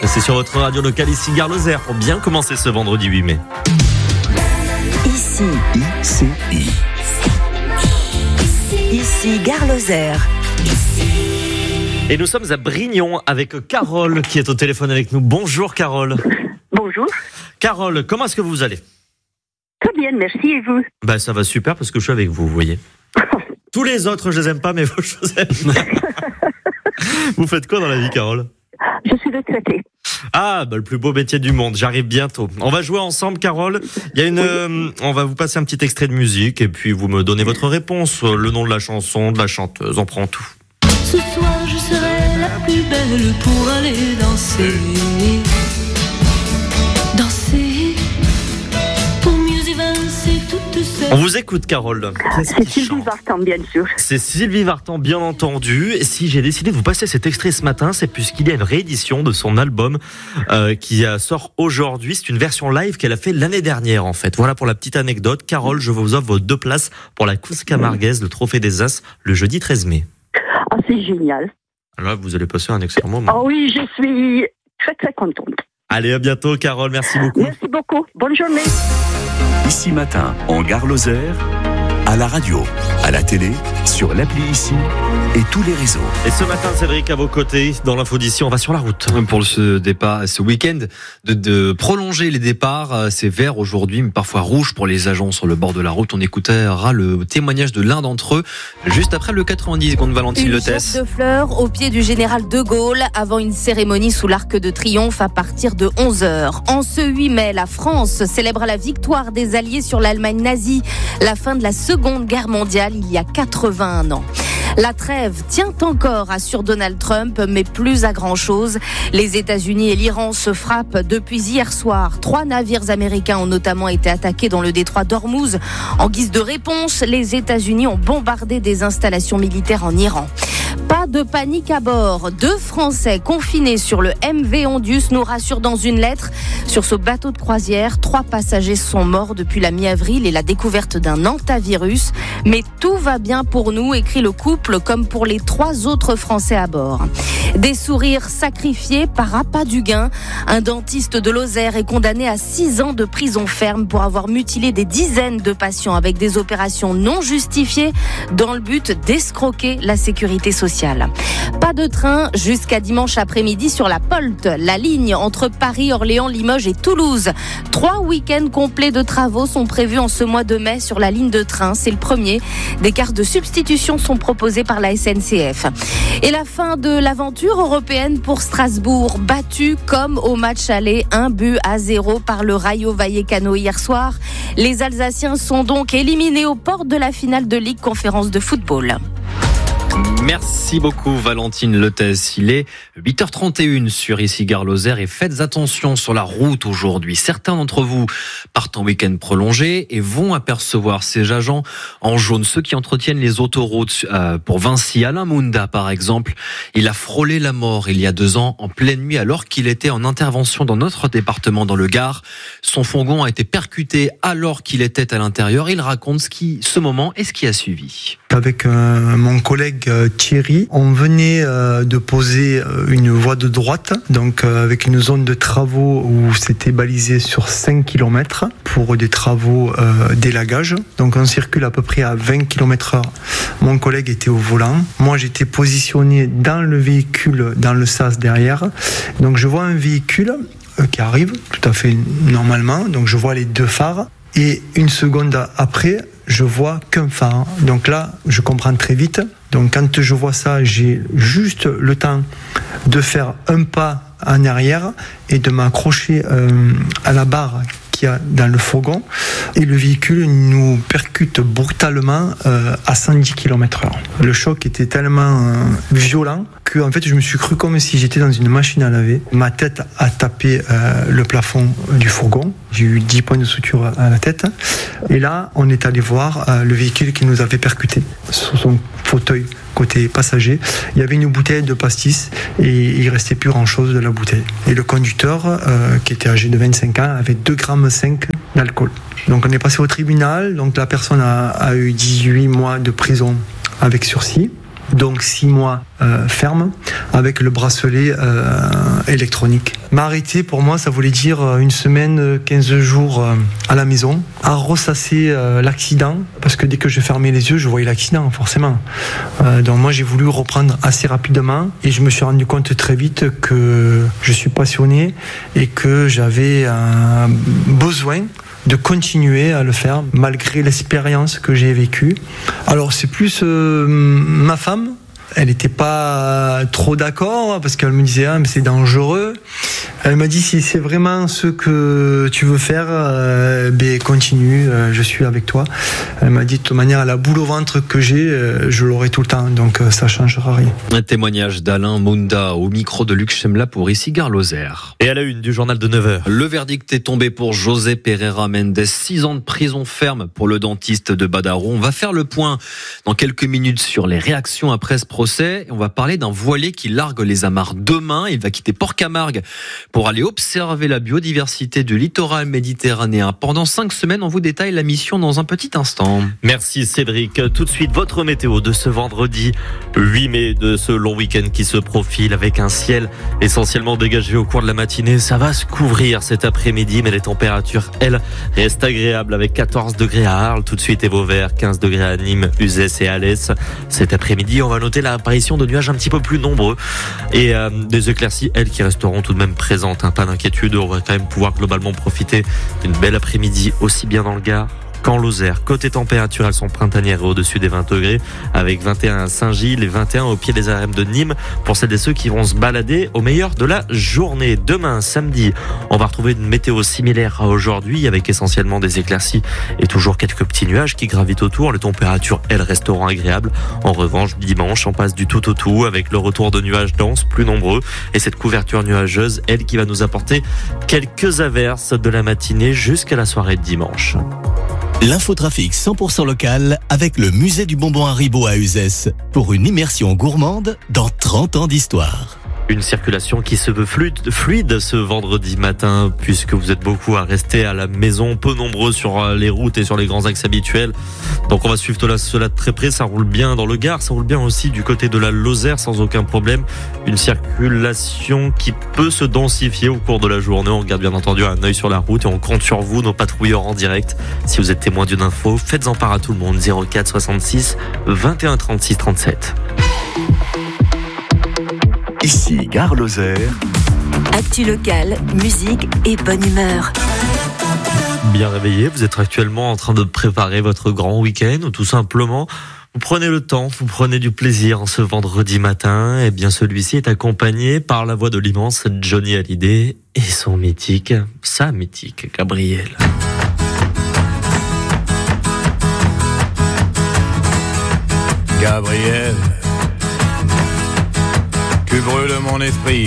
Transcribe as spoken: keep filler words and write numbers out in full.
C'est sur votre radio locale ici Gare Lozère pour bien commencer ce vendredi huit mai. Ici, I C I. Ici Gare Lozère. Et nous sommes à Brignon avec Carole qui est au téléphone avec nous. Bonjour Carole. Bonjour. Carole, comment est-ce que vous allez ? Très bien, merci, et vous ? Ben, ça va super parce que je suis avec vous, vous voyez. Tous les autres, je les aime pas, mais vous, je vous aime. Vous faites quoi dans la vie, Carole ? Je suis retraitée. Ah, bah, le plus beau métier du monde, j'arrive bientôt. On va jouer ensemble, Carole. Il y a une, oui. euh, on va vous passer un petit extrait de musique et puis vous me donnez votre réponse, le nom de la chanson, de la chanteuse, on prend tout. Ce soir, je serai la plus belle pour aller danser. Danser, pour mieux évincer toute cette... On vous écoute, Carole. Qu'est-ce C'est Sylvie Vartan, bien sûr. C'est Sylvie Vartan, bien entendu. Et si j'ai décidé de vous passer cet extrait ce matin, c'est puisqu'il y a une réédition de son album euh, qui sort aujourd'hui. C'est une version live qu'elle a fait l'année dernière, en fait. Voilà pour la petite anecdote. Carole, je vous offre vos deux places pour la course camarguaise, le Trophée des As, le jeudi treize mai. Ah, c'est génial. Là, vous allez passer un excellent moment. Ah oui, je suis très très contente. Allez, à bientôt, Carole. Merci beaucoup. Merci beaucoup. Bonne journée. Ici Matin, en Gare Lozère, à la radio, à la télé, sur l'appli Ici et tous les réseaux. Et ce matin, Cédric, à vos côtés, dans l'info d'ici, on va sur la route. Pour ce départ, ce week-end, de, de prolonger les départs, c'est vert aujourd'hui, mais parfois rouge pour les agents sur le bord de la route. On écoutera le témoignage de l'un d'entre eux, juste après le quatre-vingt-dix contre Valentine Lotès. Une de fleurs au pied du général de Gaulle, avant une cérémonie sous l'Arc de Triomphe à partir de onze heures. En ce huit mai, la France célèbre la victoire des Alliés sur l'Allemagne nazie, la fin de la Seconde Guerre mondiale il y a quatre-vingt-un ans. La trêve tient encore, assure Donald Trump, mais plus à grand-chose. Les États-Unis et l'Iran se frappent depuis hier soir. Trois navires américains ont notamment été attaqués dans le détroit d'Ormuz. En guise de réponse, les États-Unis ont bombardé des installations militaires en Iran. Pas de panique à bord. Deux Français confinés sur le M V Ondius nous rassurent dans une lettre. Sur ce bateau de croisière, trois passagers sont morts depuis la mi-avril et la découverte d'un hantavirus. Mais tout va bien pour nous, écrit le couple, comme pour les trois autres Français à bord. Des sourires sacrifiés par appât du gain. Un dentiste de Lozère est condamné à six ans de prison ferme pour avoir mutilé des dizaines de patients avec des opérations non justifiées dans le but d'escroquer la sécurité sociale. Pas de train jusqu'à dimanche après-midi sur la Polte, la ligne entre Paris, Orléans, Limoges et Toulouse. Trois week-ends complets de travaux sont prévus en ce mois de mai sur la ligne de train. C'est le premier. Des cartes de substitution sont proposées par la S N C F. Et la fin de l'aventure européenne pour Strasbourg, battu comme au match aller, un but à zéro par le Rayo Vallecano hier soir. Les Alsaciens sont donc éliminés aux portes de la finale de Ligue Conférence de football. Merci beaucoup Valentine Lotès. Il est huit heures trente et une sur Ici Gare Lozère et faites attention sur la route aujourd'hui. Certains d'entre vous partent en week-end prolongé et vont apercevoir ces agents en jaune, ceux qui entretiennent les autoroutes. Euh, pour Vinci, Alain Mounda par exemple, il a frôlé la mort il y a deux ans en pleine nuit alors qu'il était en intervention dans notre département dans le Gard. Son fourgon a été percuté alors qu'il était à l'intérieur. Il raconte ce, qui, ce moment et ce qui a suivi. Avec euh, mon collègue euh, Thierry, on venait euh, de poser euh, une voie de droite, donc euh, avec une zone de travaux où c'était balisé sur cinq kilomètres pour des travaux euh, d'élagage. Donc on circule à peu près à vingt kilomètres heure. Mon collègue était au volant. Moi j'étais positionné dans le véhicule, dans le sas derrière. Donc je vois un véhicule euh, qui arrive tout à fait normalement. Donc je vois les deux phares. Et une seconde après, je vois qu'un phare. Donc là, je comprends très vite. Donc quand je vois ça, j'ai juste le temps de faire un pas en arrière et de m'accrocher euh, à la barre qu'il y a dans le fourgon. Et le véhicule nous percute brutalement euh, à cent dix kilomètres heure. Le choc était tellement euh, violent que en fait, je me suis cru comme si j'étais dans une machine à laver. Ma tête a tapé euh, le plafond du fourgon. J'ai eu dix points de suture à la tête. Et là, on est allé voir euh, le véhicule qui nous avait percuté sur son fauteuil côté passager. Il y avait une bouteille de pastis et il restait plus grand chose de la bouteille. Et le conducteur, euh, qui était âgé de vingt-cinq ans, avait deux virgule cinq grammes d'alcool. Donc on est passé au tribunal. Donc la personne a, a eu dix-huit mois de prison avec sursis. donc six mois euh, ferme, avec le bracelet euh, électronique. M'arrêter, pour moi, ça voulait dire une semaine, quinze jours euh, à la maison, à ressasser euh, l'accident, parce que dès que je fermais les yeux, je voyais l'accident, forcément. Euh, donc moi, j'ai voulu reprendre assez rapidement, et je me suis rendu compte très vite que je suis passionné et que j'avais un besoin de continuer à le faire malgré l'expérience que j'ai vécue. Alors c'est plus euh, ma femme. Elle n'était pas trop d'accord parce qu'elle me disait ah mais c'est dangereux. Elle m'a dit si c'est vraiment ce que tu veux faire, euh, ben continue, euh, je suis avec toi. Elle m'a dit de toute manière la boule au ventre que j'ai, euh, je l'aurai tout le temps, donc euh, ça changera rien. Un témoignage d'Alain Mounda au micro de Luc Chemla pour ici Gare Lozère. Et à la une du journal de neuf heures. Le verdict est tombé pour José Pereira Mendes, six ans de prison ferme pour le dentiste de Badarou. On va faire le point dans quelques minutes sur les réactions après ce procès. On va parler d'un voilier qui largue les amarres demain. Il va quitter Port-Camargue pour aller observer la biodiversité du littoral méditerranéen. Pendant cinq semaines, on vous détaille la mission dans un petit instant. Merci Cédric. Tout de suite, votre météo de ce vendredi huit mai, de ce long week-end qui se profile avec un ciel essentiellement dégagé au cours de la matinée. Ça va se couvrir cet après-midi, mais les températures, elles, restent agréables avec quatorze degrés à Arles, tout de suite et Vauvert, quinze degrés à Nîmes, Uzès et Alès. Cet après-midi, on va noter l'apparition de nuages un petit peu plus nombreux et euh, des éclaircies, elles, qui resteront tout de même présentes. Hein. Pas d'inquiétude, on va quand même pouvoir globalement profiter d'une belle après-midi aussi bien dans le Gard qu'en Lozère. Côté température, elles sont printanières et au-dessus des vingt degrés, avec vingt et un à Saint-Gilles et vingt et un au pied des A R M de Nîmes pour celles et ceux qui vont se balader au meilleur de la journée. Demain, samedi, on va retrouver une météo similaire à aujourd'hui avec essentiellement des éclaircies et toujours quelques petits nuages qui gravitent autour. Les températures, elles, resteront agréables. En revanche, dimanche, on passe du tout au tout avec le retour de nuages denses plus nombreux et cette couverture nuageuse, elle, qui va nous apporter quelques averses de la matinée jusqu'à la soirée de dimanche. L'infotrafic cent pour cent local avec le musée du bonbon Haribo à Uzès pour une immersion gourmande dans trente ans d'histoire. Une circulation qui se veut fluide, fluide ce vendredi matin puisque vous êtes beaucoup à rester à la maison, peu nombreux sur les routes et sur les grands axes habituels. Donc on va suivre cela de très près. Ça roule bien dans le Gard, ça roule bien aussi du côté de la Lozère sans aucun problème. Une circulation qui peut se densifier au cours de la journée. On regarde bien entendu un œil sur la route et on compte sur vous, nos patrouilleurs en direct. Si vous êtes témoin d'une info, faites-en part à tout le monde. zéro quatre soixante-six vingt et un trente-six trente-sept. Ici, Gare Lozère. Actu locale, musique et bonne humeur. Bien réveillé, vous êtes actuellement en train de préparer votre grand week-end ou tout simplement vous prenez le temps, vous prenez du plaisir en ce vendredi matin. Et bien celui-ci est accompagné par la voix de l'immense Johnny Hallyday et son mythique, sa mythique Gabrielle. Gabrielle, tu brûles mon esprit.